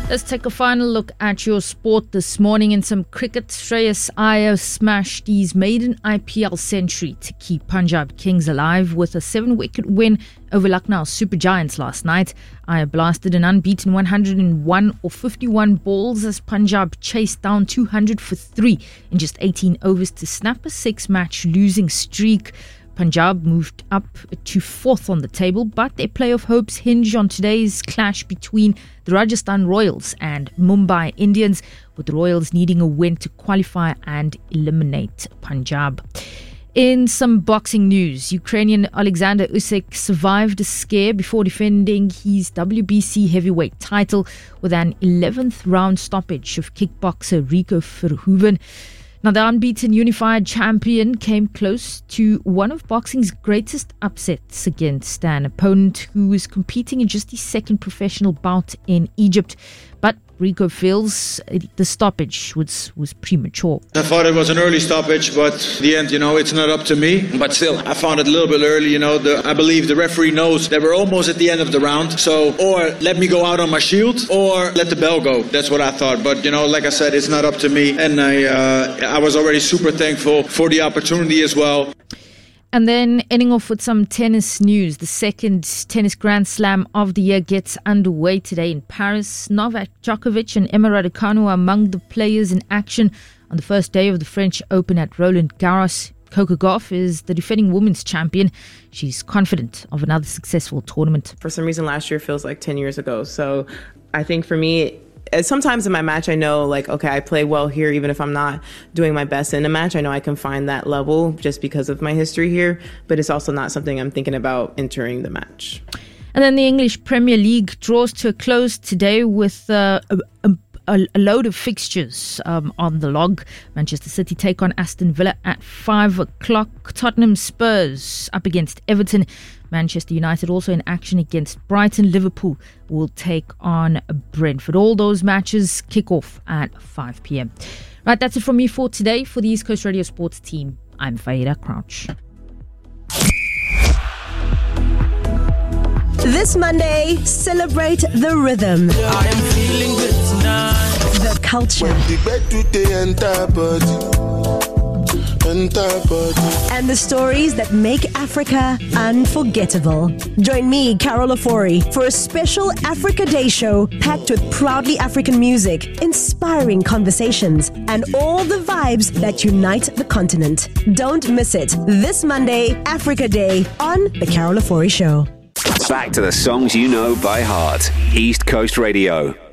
Let's take a final look at your sport this morning. In some cricket, Shreyas Iyer smashed his maiden IPL century to keep Punjab Kings alive with a 7-wicket win over Lucknow Super Giants last night. Iyer blasted an unbeaten 101 or 51 balls as Punjab chased down 200 for 3 in just 18 overs to snap a 6-match losing streak. Punjab moved up to 4th on the table, but their playoff hopes hinge on today's clash between the Rajasthan Royals and Mumbai Indians, with the Royals needing a win to qualify and eliminate Punjab. In some boxing news, Ukrainian Alexander Usyk survived a scare before defending his WBC heavyweight title with an 11th round stoppage of kickboxer Rico Verhoeven. Now, the unbeaten unified champion came close to one of boxing's greatest upsets against an opponent who was competing in just his second professional bout in Egypt. But Rico feels the stoppage was premature. I thought it was an early stoppage, but in the end, it's not up to me. But still, I found it a little bit early. I believe the referee knows that we're almost at the end of the round. So, or let me go out on my shield, or let the bell go. That's what I thought. But, like I said, it's not up to me. And I was already super thankful for the opportunity as well. And then ending off with some tennis news. The second tennis Grand Slam of the year gets underway today in Paris. Novak Djokovic and Emma Raducanu are among the players in action on the first day of the French Open at Roland Garros. Coco Gauff is the defending women's champion. She's confident of another successful tournament. For some reason, last year feels like 10 years ago. So I think for me, sometimes in my match, I know, okay, I play well here, even if I'm not doing my best in a match. I know I can find that level just because of my history here, but it's also not something I'm thinking about entering the match. And then the English Premier League draws to a close today with a load of fixtures on the log. Manchester City take on Aston Villa at 5 o'clock. Tottenham Spurs up against Everton. Manchester United also in action against Brighton. Liverpool will take on Brentford. All those matches kick off at 5 p.m. Right, that's it from me for today. For the East Coast Radio Sports team, I'm Faida Crouch. This Monday, celebrate the rhythm, I am feeling good tonight. the culture, and the stories that make Africa unforgettable. Join me, Carol Ofori, for a special Africa Day show packed with proudly African music, inspiring conversations, and all the vibes that unite the continent. Don't miss it. This Monday, Africa Day on The Carol Ofori Show. Back to the songs you know by heart. East Coast Radio.